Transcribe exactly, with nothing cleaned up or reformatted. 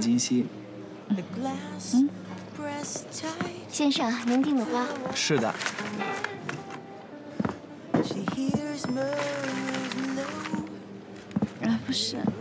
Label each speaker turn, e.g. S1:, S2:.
S1: 金熙。
S2: 嗯，先生，您订的花。
S1: 是的。
S2: 啊，不是。